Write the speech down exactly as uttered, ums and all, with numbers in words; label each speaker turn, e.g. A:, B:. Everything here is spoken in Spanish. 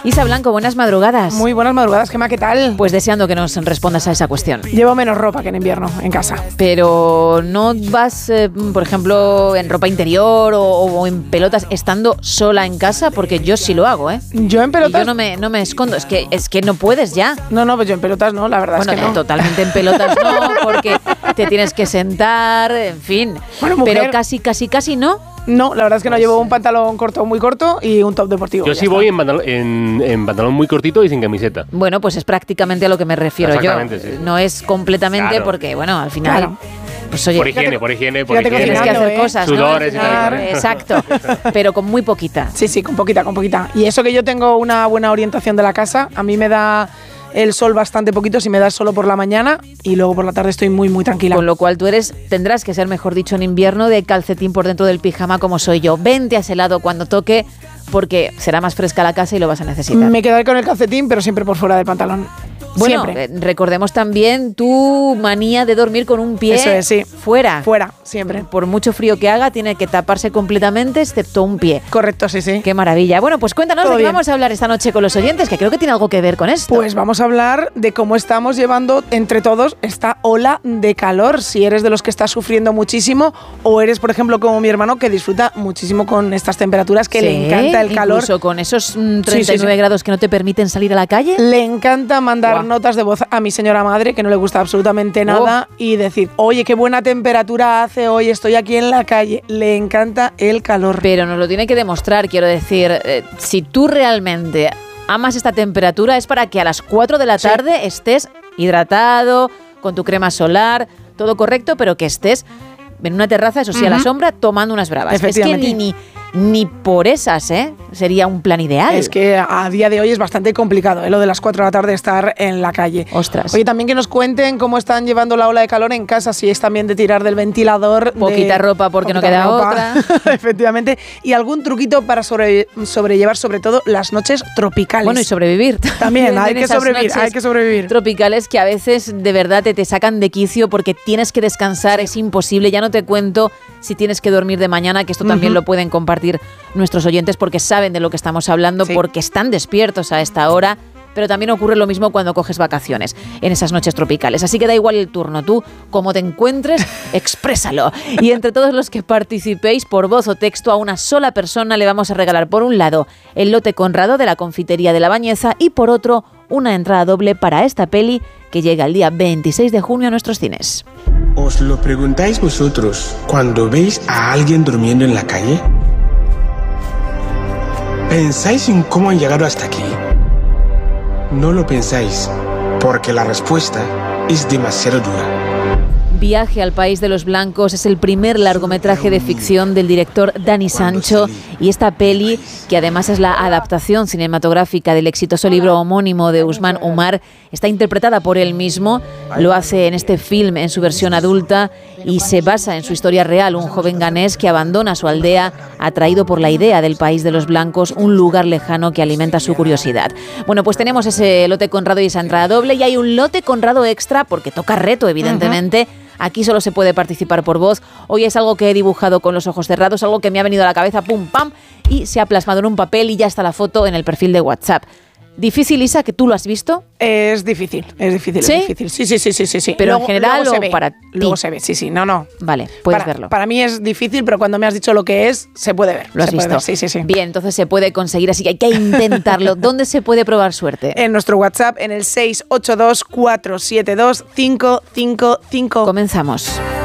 A: Isa Blanco, buenas madrugadas.
B: Muy buenas madrugadas, Gemma, ¿qué tal?
A: Pues deseando que nos respondas a esa cuestión.
B: Llevo menos ropa que en invierno en casa.
A: Pero ¿no vas, eh, por ejemplo, en ropa interior o, o en pelotas estando sola en casa? Porque yo sí lo hago, ¿eh?
B: Yo en pelotas...
A: Y yo no me, no me escondo, es que, es que no puedes ya.
B: No, no, pues yo en pelotas no, la verdad
A: bueno,
B: es que no.
A: Totalmente en pelotas no, porque te tienes que sentar, en fin.
B: Bueno, mujer,
A: pero casi, casi, casi no.
B: No, la verdad es que no, llevo un pantalón corto muy corto y un top deportivo.
C: Yo sí voy en pantalón, en, en pantalón muy cortito y sin camiseta.
A: Bueno, pues es prácticamente a lo que me refiero yo.
C: Sí.
A: No es completamente
C: claro.
A: porque, bueno, al final...
B: Claro.
A: Pues, oye,
C: por higiene, por higiene, por
B: fíjate,
C: higiene.
A: tienes que hacer
B: ¿eh?
A: cosas,
C: Sudores
A: ¿no?
C: y tal.
A: Exacto, pero con muy poquita.
B: Sí, sí, con poquita, con poquita. Y eso que yo tengo una buena orientación de la casa, a mí me da el sol bastante poquito, si me da solo por la mañana y luego por la tarde estoy muy, muy tranquila.
A: Con lo cual tú eres, tendrás que ser, mejor dicho, en invierno de calcetín por dentro del pijama como soy yo. Vente a ese lado cuando toque porque será más fresca la casa y lo vas a necesitar.
B: Me quedaré con el calcetín, pero siempre por fuera del pantalón.
A: Bueno,
B: siempre.
A: Eh, recordemos también tu manía de dormir con un pie
B: Eso es, sí.
A: fuera.
B: Fuera, siempre.
A: Por mucho frío que haga, tiene que taparse completamente, excepto un pie.
B: Correcto, sí, sí.
A: Qué maravilla. Bueno, pues cuéntanos
B: Todo
A: de qué
B: bien.
A: vamos a hablar esta noche con los oyentes, que creo que tiene algo que ver con esto.
B: Pues vamos a hablar de cómo estamos llevando entre todos esta ola de calor. Si eres de los que está sufriendo muchísimo o eres, por ejemplo, como mi hermano, que disfruta muchísimo con estas temperaturas, que
A: Sí,
B: le encanta el calor.
A: Incluso con esos mm, treinta y nueve
B: Sí, sí, sí.
A: grados que no te permiten salir a la calle.
B: Le encanta mandar
A: Guau.
B: notas de voz a mi señora madre, que no le gusta absolutamente nada,
A: Oh.
B: y decir, oye, qué buena temperatura hace hoy, estoy aquí en la calle. Le encanta el calor.
A: Pero nos lo tiene que demostrar, quiero decir, eh, si tú realmente amas esta temperatura es para que a las cuatro de la
B: Sí.
A: tarde estés hidratado, con tu crema solar, todo correcto, pero que estés en una terraza, eso sí, a la
B: Ujú.
A: sombra, tomando unas bravas. Es que
B: Efectivamente.
A: ni, ni, ni por esas, ¿eh? Sería un plan ideal.
B: Es que a día de hoy es bastante complicado, ¿eh? Lo de las cuatro de la tarde estar en la calle.
A: Ostras.
B: Oye, también que nos cuenten cómo están llevando la ola de calor en casa, si es también de tirar del ventilador.
A: Poquita
B: de,
A: ropa porque no
B: poquita
A: queda
B: ropa,
A: otra.
B: Efectivamente. Y algún truquito para sobre, sobrellevar sobre todo las noches tropicales.
A: Bueno, y sobrevivir.
B: También, hay
A: en
B: que
A: esas
B: sobrevivir,
A: noches
B: hay que sobrevivir.
A: Tropicales que a veces de verdad te, te sacan de quicio porque tienes que descansar, es imposible. Ya no te cuento si tienes que dormir de mañana, que esto también
B: Ujú.
A: lo pueden compartir nuestros oyentes porque saben de lo que estamos hablando,
B: Sí.
A: porque están despiertos a esta hora. Pero también ocurre lo mismo cuando coges vacaciones, en esas noches tropicales. Así que da igual el turno, tú, como te encuentres, exprésalo. Y entre todos los que participéis por voz o texto, a una sola persona le vamos a regalar, por un lado, el lote Conrado de la confitería de La Bañeza y por otro, una entrada doble para esta peli que llega el día veintiséis de junio a nuestros cines.
D: ¿Os lo preguntáis vosotros cuando veis a alguien durmiendo en la calle? ¿Pensáis en cómo han llegado hasta aquí? No lo pensáis, porque la respuesta es demasiado dura.
A: Viaje al País de los Blancos es el primer largometraje de ficción del director Dani Sancho y esta peli, que además es la adaptación cinematográfica del exitoso libro homónimo de Usman Umar, está interpretada por él mismo, lo hace en este film en su versión adulta y se basa en su historia real, un joven ganés que abandona su aldea atraído por la idea del País de los Blancos, un lugar lejano que alimenta su curiosidad. Bueno, pues tenemos ese lote Conrado y esa entrada doble y hay un lote Conrado extra porque toca reto, evidentemente. Uh-huh. Aquí solo se puede participar por voz. Hoy es algo que he dibujado con los ojos cerrados, algo que me ha venido a la cabeza, pum, pam, y se ha plasmado en un papel y ya está la foto en el perfil de WhatsApp. ¿Difícil, Isa, que tú lo has visto?
B: Es difícil, es difícil,
A: ¿Sí?
B: es difícil. Sí, sí, sí, sí, sí, sí.
A: Pero
B: luego,
A: en general
B: luego
A: o
B: se ve,
A: para ti.
B: Luego se ve, sí, sí, no, no.
A: Vale, puedes
B: para,
A: verlo.
B: Para mí es difícil, pero cuando me has dicho lo que es, se puede ver.
A: ¿Lo has
B: se puede
A: visto?
B: ver, sí, sí, sí.
A: Bien, entonces se puede conseguir, así que hay que intentarlo. ¿Dónde se puede probar suerte?
B: En nuestro WhatsApp, en el seis ocho dos, cuatro siete dos, cinco cinco cinco.
A: Comenzamos.